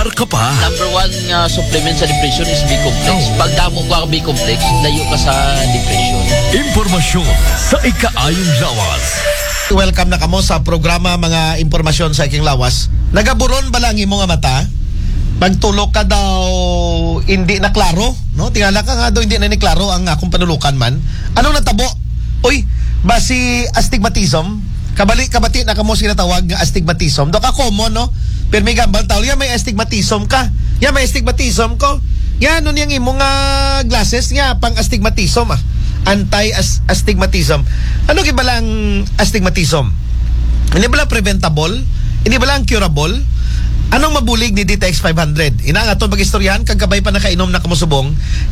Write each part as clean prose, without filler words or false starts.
Mag-aaral ka pa. Number one nga supplement sa depression is B-complex. Pag damo ko ang B-complex, layo ka sa depression. Impormasyon sa ikaayong lawas. Welcome na kamo sa programa mga impormasyon sa iking lawas. Nagaburon ba lang imong nga mata? Pagtulog ka daw hindi na klaro, no? Tingala ka nga daw hindi na ni klaro ang akong panulukan man. Anong natabo? Uy, ba si astigmatism? Kabati na kamo sinatawag nga astigmatism. Do ka common, no? Pero may gambal tao, may astigmatism ka. May astigmatism ko. Yan, nun yung imong glasses nga pang astigmatism, anti-astigmatism. Ano kibalang astigmatism? Hindi ba lang preventable? Hindi ba lang curable? Anong mabulig ni DTX 500? Inaangaton mag-istoryahan, kagkabay pa nakainom na kamusubong,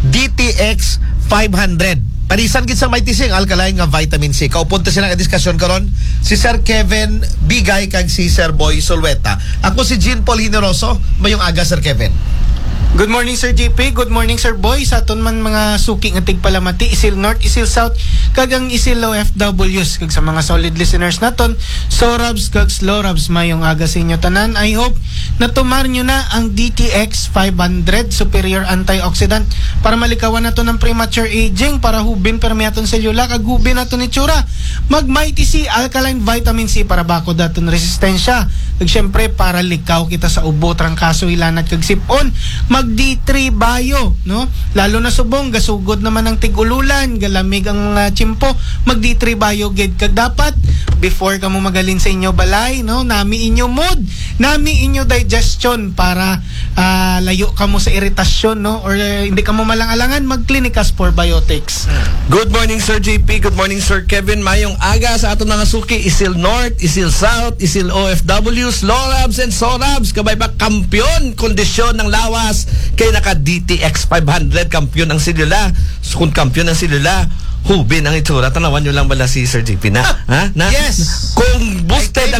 DTX 500. Panisan gid sa may tising alkaline nga vitamin C. Kaupunta sila nga diskusyon karon si Sir Kevin Bigay kag si Sir Boy Solweta. Ako si Jean Paul Hineroso. Mayong aga, Sir Kevin. Good morning, Sir JP. Good morning, Sir Boy. Sa aton man mga suki nga tigpalamati, Isil North, Isil South, kag ang Isil OFWs, kag sa mga solid listeners naton, Sorabs kag Slorabs, mayong aga sa inyo tanan. I hope na tumar nyo na ang DTX 500 Superior Antioxidant para malikawan nato ng premature aging, para hubin permeaton selula, kag hubin nato ni tsura. Mag-Mighty C Alkaline Vitamin C para bakod naton resistensya. Kag syempre para likaw kita sa ubo, trangkaso, hilanat kag sipon. Mag-D3 Bio, no? Lalo na subong, gasugod naman ang tigululan, galamig ang mga tsimpo, mag-D3 Bio gid kag dapat before ka mo magalin sa inyo balay, no? Nami inyo mood, nami inyo digestion para layo ka mo sa iritasyon, no? Or hindi ka mo malang-alangan, mag-Clinicas for Biotics. Good morning, Sir JP. Good morning, Sir Kevin. Mayong aga sa aton mga suki, Isil North, Isil South, Isil OFWs, Lorabs and Sorabs. Kabay pa kampiyon kondisyon ng lawas kay naka DTX 500 kampiyon ang silula. So, kung kampiyon ang silula, hubin ang itsura. Tanawan nyo lang bala si Sir JP na? Ha? Na? Yes! Kung boosted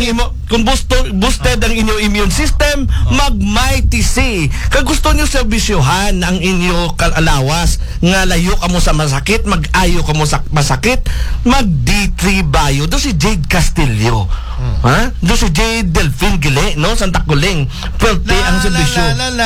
ang inyong immune system, mag-Mighty C. Kung gusto nyo serbisyohan ang inyo kalawas, nga layo ka mo sa masakit, mag-ayo ka mo sa masakit, mag-D3 Bio. Doon si Jade Castillo. Ha? Doon si Jade Delphine Gile, no? Santa Kuling. Pwerte ang serbisyo.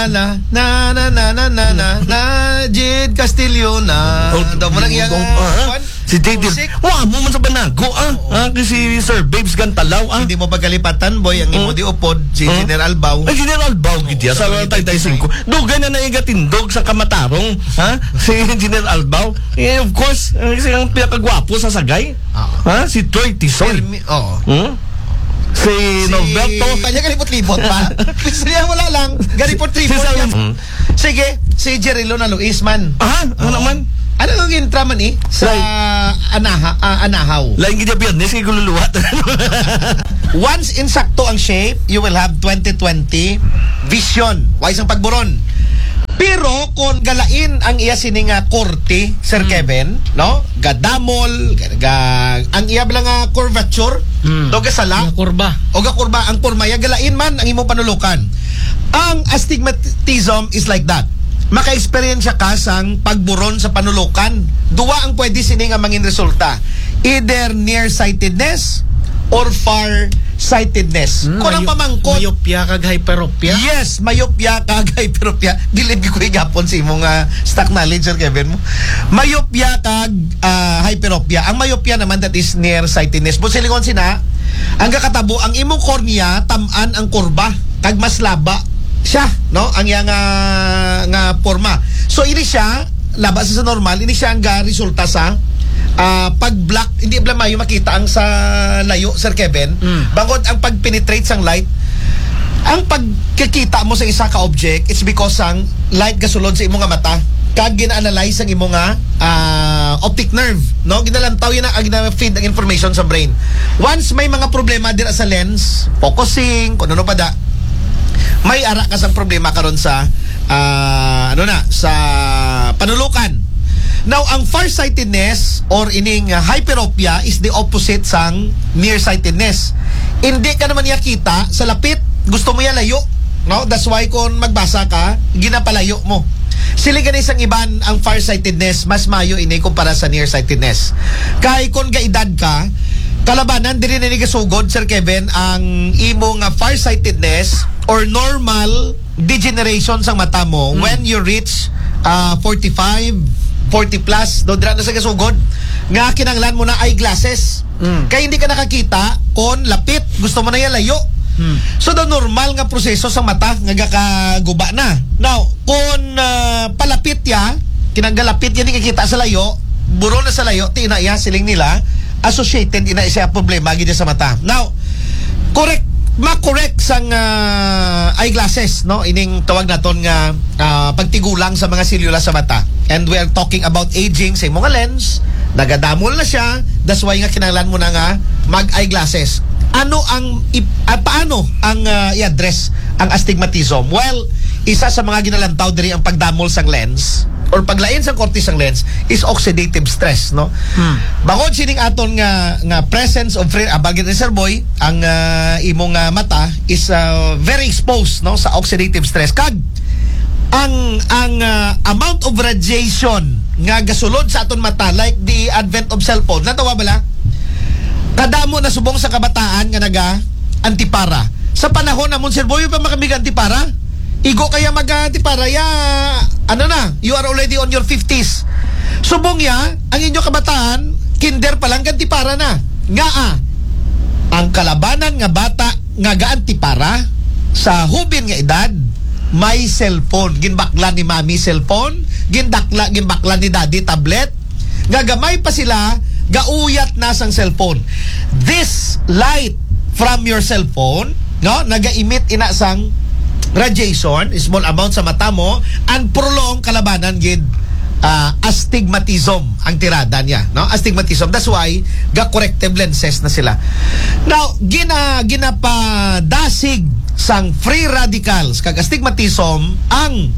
Na Jade Castillo na. Daw mo lang iyang si Jade mo man sa banago, kasi Sir Babes Gantalaw, Hindi mo pagkalipatan, boy, ang imo di upod, si General Bao. Ay, General Bao, gidya, sa Taytay 5. Dugay na naigatindog sa Kamatarong, si General Bao. Of course, kasi ang pinakagwapo sa Sagay, si Troy Tisoy. Si Norberto. Kanya galipot-libot pa. Pislihan wala lang, galipot-libot niya. Sige, si Jerilo na Luis man. Ano naman? Ano ang intraman sa Anahaw? Lain gidya biyernes, kay gululuwat. Once insakto ang shape, you will have 20/20 vision. Wais ang pagburon. Pero kung galain ang iya sininga korte, Sir Kevin, no? Gadamol, ang iya bala nga curvature, do gasala, Kurba. o ga kurba ang kurma ya galain man ang imong panulukan. Ang astigmatism is like that. Maka-experience ka sang pagburon sa panulukan. Duwa ang pwede sininga mangin resulta. Either nearsightedness or far-sightedness. Kung ang pamangkot, Myopia kag hyperopia. yes, myopia kag hyperopia. Dilib ko igapon sa imong stock knowledge, Sir Kevin mo. Myopia kag hyperopia. Ang myopia naman, that is nearsightedness. But silingon sina, ang kakatabo, ang imong kornea, tamaan ang kurba, kag mas laba siya, no? Ang yang nga forma. So, ini siya, laba sa normal, ini siya ang resulta sa pag-block, hindi ba mayo makita ang sa layo, Sir Kevin, bangod ang pag-penetrate sang light, ang pagkikita mo sa isa ka object, it's because ang light gasulod sa imong mata, kag gina-analyze ang imong optic nerve, no? Ginalantaw yun ang gina-feed ang information sa brain. Once may mga problema dira sa lens, focusing, kung ano pa da, may ara ka sang problema karon sa sa panulukan. Now, ang farsightedness or ining hyperopia is the opposite sang nearsightedness. Hindi ka naman niya kita sa lapit, gusto mo yan layo, no? That's why kung magbasa ka, ginapalayo mo. Sili ganis ang iban ang farsightedness, mas mayo ini kumpara sa nearsightedness. Kay kung gaedad ka, kalabanan diri na ni gasugod, Sir Kevin, ang imong farsightedness or normal degeneration sa mata mo when you reach 45, 40 plus, do dira na sa kasugod nga kinanglan mo na eyeglasses. Kaya hindi ka nakakita kon lapit, gusto mo na yan layo. So the normal nga proseso sa mata nga gakaguba na. Now, kung palapit ya, kinanggalapit yan ikakita sa layo, buro na sa layo, tina ya siling nila associated ina siya problema gid sa mata. Now, ma-correct sang eyeglasses, no? Ining tawag naton nga pagtigulang sa mga selula sa mata. And we are talking about aging sa imong lens, nagadamol na siya, that's why nga kinahanglan mo na nga mag-eyeglasses. Paano ang i-address ang astigmatism? Well, isa sa mga ginalantaw diri ang pagdamol sang lens or paglain sang korte sang lens is oxidative stress, no? Bangod sining aton nga presence of free bagay ni Sir Boy, ang imong mata is very exposed, no, sa oxidative stress. Kag ang amount of radiation nga gasulod sa aton mata, like the advent of cellphone, natawa bala? Kadamo na subong sa kabataan nga naga antipara. Sa panahon namon Sir Boy pa makamig antipara. Igo kaya mag-antipara ya you are already on your 50s. Subong ya ang inyo kabataan kinder pa lang antipara na. Nga ang kalabanan nga bata nga gaantipara sa hubin nga edad may cellphone. Ginbakla ni mami cellphone, ginbakla ni daddy tablet. Gagamay pa sila, gauyat na sang cellphone. This light from your cellphone, no, naga-emit ina sang radiation, small amount sa mata mo, and prolong kalabanan gid astigmatism ang tirada niya, no? Astigmatism. That's why ga-corrective lenses na sila. Now, ginapadasig sang free radicals kag astigmatism ang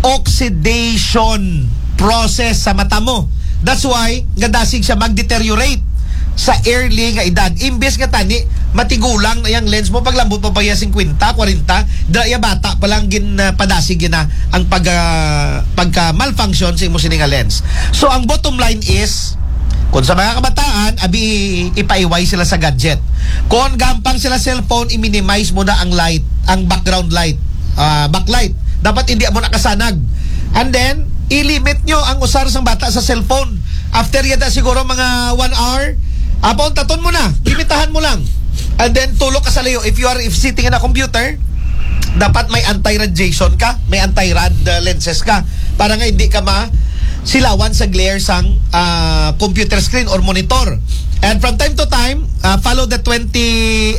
oxidation process sa mata mo. That's why gadasig siya mag-deteriorate sa early nga edad. Imbes nga tani matigulang na yung lens mo paglambot pa pa 50, 40, daya bata pa lang padasig na ang pagka malfunction sa imo sining nga lens. So ang bottom line is, kung sa mga kabataan abi ipaiway sila sa gadget. Kung gampang sila cellphone, i-minimize mo na ang light, ang background light, backlight. Dapat hindi mo nakasanag. And then i-limit nyo ang usar sang bata sa cellphone. After yata siguro mga 1 hour, taton mo na, limitahan mo lang. And then tulog ka sa layo. If sitting in a computer, dapat may anti-radiation ka, may anti-rad lenses ka para nga hindi ka silawan sa glare sang computer screen or monitor. And from time to time, follow the 2020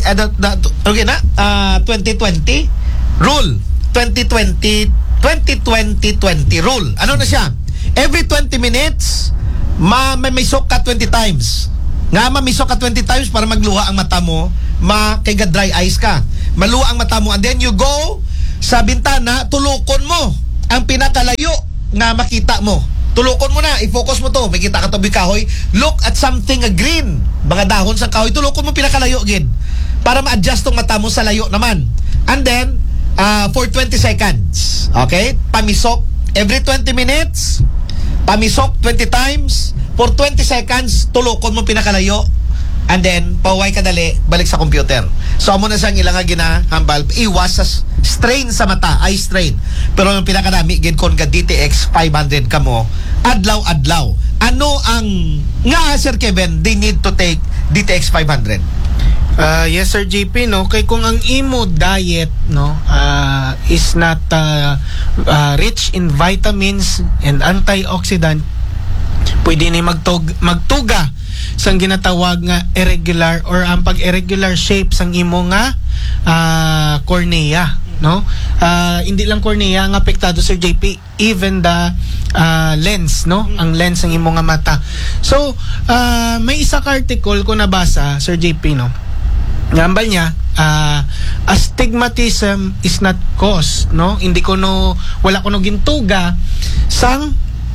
rule. 2020 rule. Ano na siya? Every 20 minutes, mamisok ka 20 times. Nga mamisok ka 20 times para magluha ang mata mo, kay dry eyes ka. Maluha ang mata mo, and then you go sa bintana, tulukon mo ang pinakalayo nga makita mo. Tulukon mo na, i-focus mo to. May kita ka to kahoy. Look at something green. Mga dahon sa kahoy. Tulukon mo pinakalayo gid para ma-adjust tong mata mo sa layo naman. And then for 20 seconds. Okay? Pamisok every 20 minutes. Pamisok 20 times. For 20 seconds, tulukon mo pinakalayo. And then, paway kadali, balik sa computer. So, amo na siyang ilang ginahambal. Iwas sa strain sa mata, eye strain. Pero yung pinakadami, ginkon ka DTX 500 ka mo, adlaw-adlaw. Ano ang, Sir Kevin, they need to take DTX 500? Yes, Sir JP, no? Kay kung ang imo diet, no, is not rich in vitamins and antioxidant, pwede ni magtuga sang ginatawag nga irregular or ang pag-irregular shape sang imo nga cornea, no? Hindi lang cornea nga apektado, Sir JP, even the lens, no? Ang lens ng imo nga mata. So, may isa ka article ko nabasa, Sir JP, no? Ngambal niya, astigmatism is not cause, no? Wala ko no gintuga sang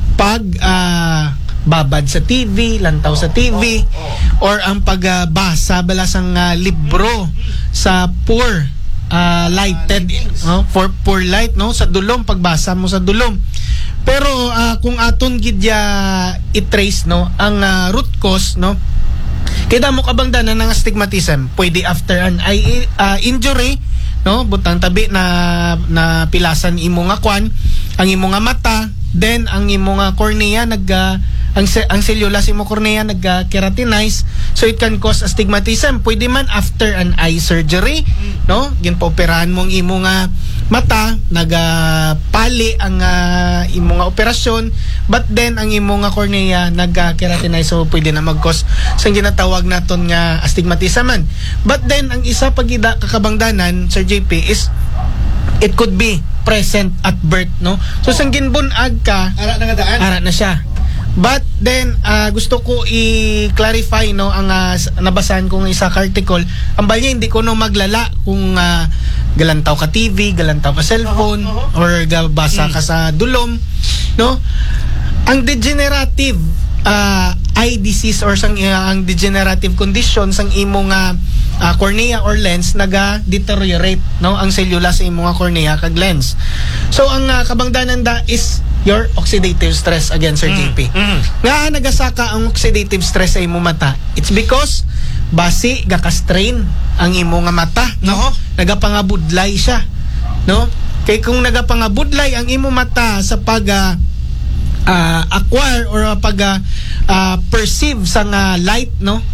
babad sa TV, lantaw sa TV, or ang pagbasa bala sang libro sa poor lighted, no? For poor light, no? Sa dulom, pagbasa mo sa dulom. Pero kung aton gidya i-trace, no, ang root cause, no, kaya mo kabangdanan ng astigmatism, pwede after an eye injury, no, butang tabi na pilasan imo nga kwan, ang imo nga mata, then ang imo nga cornea ang cellulose imo cornea nag-keratinize, so it can cause astigmatism. Pwede man after an eye surgery, no, gin paoperahan mo ang imo nga mata, nagapali ang imo nga operasyon, but then ang imo nga cornea nag-keratinize, so pwede na mag-cause sa ginatawag naton nga astigmatism man. But then ang isa pag kakabangdanan, Sir JP, is it could be present at birth, no? So sang ginbunag ka, ara na siya. But then gusto ko i-clarify, no, ang nabasahan kong isa article, ang balya hindi ko no maglala kung galantaw ka TV, galantaw ka cellphone, or gabasa ka sa dulom, no? Ang degenerative eye disease or ang degenerative condition sang imo nga cornea or lens naga-deteriorate, no, ang cellulose sa imo nga cornea kag lens. So ang kabangdanan da is your oxidative stress again, Sir JP. Nga nagasaka ang oxidative stress sa imo mata, it's because basi gaka-strain ang imo nga mata, no? Nagapangabudlay siya, no? Kay kung nagapangabudlay ang imo mata sa pag acquire or pag perceive sa light, no,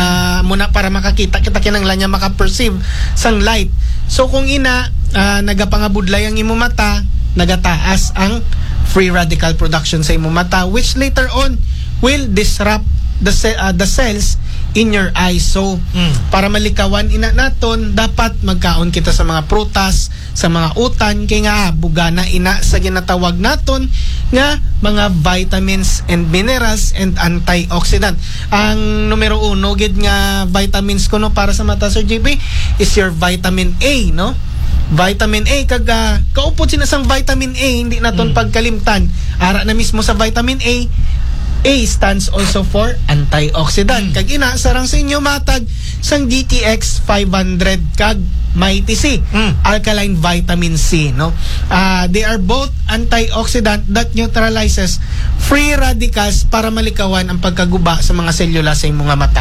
muna para makakita kita kinanglan niya maka-perceive sang light. So kung nagapangabudlay ang imo mata, nagataas ang free radical production sa imo mata, which later on will disrupt the cells in your eyes. So para malikawan ina naton, dapat magkaon kita sa mga prutas, sa mga utan, kay nga bugana ina sa ginatawag naton nga mga vitamins and minerals and antioxidant. Ang numero 1 gid nga vitamins ko, no, para sa mata, Sir JP, is your vitamin A, no? Vitamin A, kag kaupod sinasang vitamin A, hindi naton pagkalimtan. Ara na mismo sa vitamin A stands also for antioxidant. Kag ina sarang sa inyo matag sang DTX 500 kag Mighty C, alkaline vitamin C, no? They are both antioxidant that neutralizes free radicals para malikawan ang pagkaguba sa mga selula sa imong mata.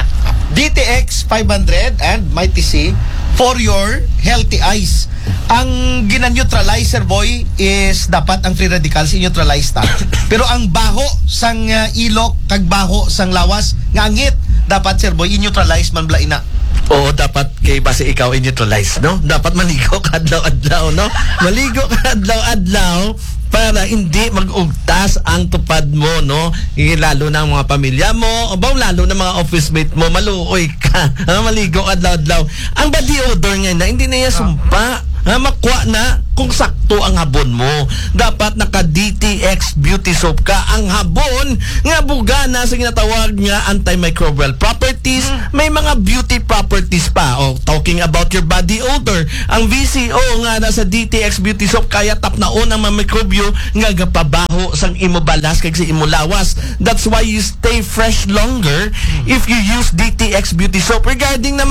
DTX 500 and Mighty C for your healthy eyes. Ang gina-neutralizer, boy, is dapat ang free radicals i-neutralize ta. Pero ang baho sang ilok kag baho sang lawas nga angit, dapat, sir boy, i-neutralize man bla ina. Oo, dapat kay base ikaw i-neutralize, no? Dapat maligo ka adlaw-adlaw, no? Maligo ka adlaw-adlaw para hindi mag-ugtas ang tupad mo, no? Lalo na ang mga pamilya mo, o lalo na mga office mate mo, maluoy ka. Maligo ka adlaw-adlaw. Ang body odor ngayon na hindi na yan sumpa. Makwa na kung sakto ang habon mo. Dapat naka DTX Beauty Soap ka. Ang habon nga bugana sa ginatawag nga antimicrobial properties, may mga beauty properties pa. Talking about your body odor, ang VCO nga nasa DTX Beauty Soap kaya tapnaon ang mga mikrobyo nga gapabaho sang imo balas kag sa imo lawas. That's why you stay fresh longer if you use DTX Beauty Soap. Regarding na